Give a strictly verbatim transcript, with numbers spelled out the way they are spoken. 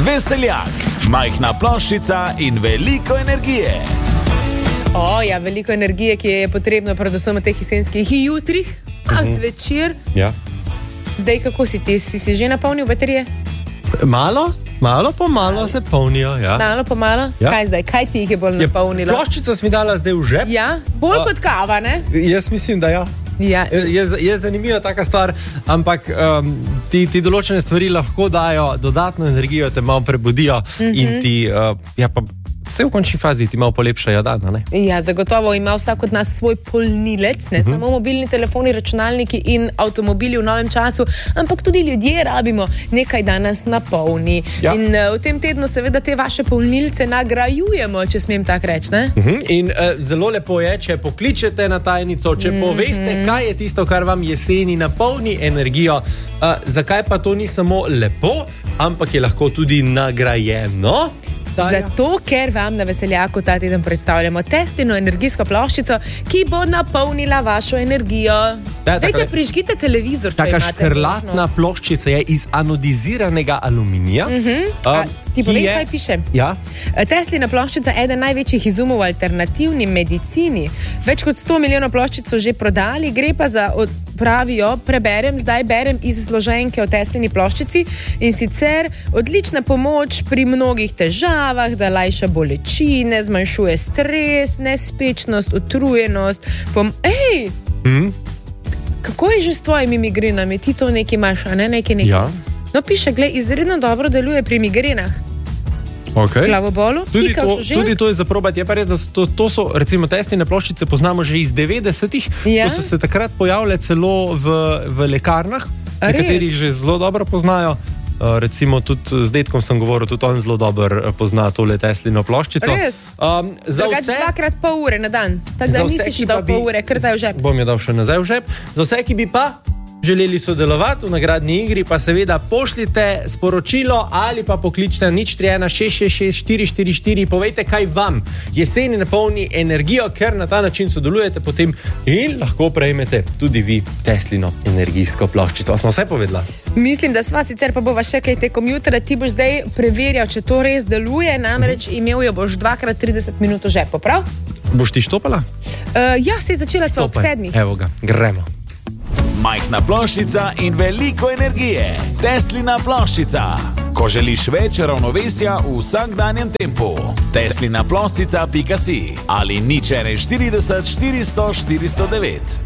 Veseljak, majhna ploščica in veliko energije. O, ja, veliko energije, ki je potrebno predvsem v teh jesenskih jutrih, a Mhm. zvečer. Ja. Zdaj, kako si ti? Si, si že napolnil baterije? Malo, malo po malo se polnijo. Ja. Malo po malo? Ja. Kaj zdaj? Kaj ti jih je bolj napolnilo? Ploščico si mi dala zdaj v žep. Ja, bolj A- kot kava, ne? Jaz mislim, da ja. Ja. Je, je zanimiva taka stvar, ampak um, ti, ti določene stvari lahko dajo dodatno energijo, te malo prebudijo mm-hmm. in ti, uh, ja pa vse v končni fazi ti malo polepšajo dan, ne? Ja, zagotovo ima vsak od nas svoj polnilec, ne Mhm. samo mobilni telefoni, računalniki in avtomobili v novem času, ampak tudi ljudje rabimo nekaj, da nas napolni. Ja. In uh, v tem tednu seveda te vaše polnilce nagrajujemo, če smem tako reči, ne? Mhm. In uh, zelo lepo je, če pokličete na tajnico, če Mhm. poveste, kaj je tisto, kar vam jeseni napolni energijo. Uh, zakaj pa to ni samo lepo, ampak je lahko tudi nagrajeno? Darja? Zato, ker vam na Veseljaku ta teden predstavljamo testino energijsko ploščico, ki bo napolnila vašo energijo. Ja, Dajte, taka- prižgite televizor, če Taka imate škrlatna možnost. ploščica je iz anodiziranega aluminija. Mhm. A, ti povem, je- kaj piše? Ja. Teslina ploščica je eden največjih izumov v alternativni medicini. Več kot sto milijonov ploščic so že prodali, gre pa za, od, pravijo, preberem, zdaj berem iz zloženke o Teslini ploščici in sicer odlična pomoč pri mnogih težavah, da lajša bolečine, zmanjšuje stres, nespečnost, utrujenost. Pom Ej! Mm. Kako je že s tvojimi migrenami? Ti to nekaj imaš, a ne nekaj nekaj? Ja. No, piše, gled, izredno dobro deluje pri migrenah. Okay. Glavobolu, Tudi pika to, žuželk. tudi to je za probati. Je pa res, da so to, to so recimo Tesline ploščice poznamo že iz devetdesetih, Ja. ko so se takrat pojavljale celo v, v lekarnah, A nekateri res? že zelo dobro poznajo. Uh, recimo tudi z detkom sem govoril, tudi on zelo dobro uh, pozna tole Teslino ploščico. Res? Um, za Drugač vse, dvakrat pol ure na dan. Tako za da vse, nisi ki še pa dal bi- pol ure, ker zdaj v žep. Bom jo dal še nazaj v žep. Za vse, ki bi pa želeli sodelovati v nagradni igri, pa seveda pošljite sporočilo ali pa pokličite nič tri ena šest šest šest štiri štiri štiri. Povejte, kaj vam jeseni napolni energijo, ker na ta način sodelujete potem in lahko prejmete tudi vi Teslino energijsko ploščico. A smo vse povedala? Mislim, da sva sicer pa bova še kaj tekom jutra. Ti boš zdaj preverjal, če to res deluje, namreč imel jo boš dvakrat trideset minut v žepu, prav? Boš ti štopala? Uh, ja, se je začela sva ob Stopaj. sedmih. Evo ga, gremo. Majhna ploščica in veliko energije. Teslina ploščica. Ko želiš več ravnovesja v vsakdanjem tempu. Teslina ploščica pika si ali nič ena štirideset štiristo štiristo devet.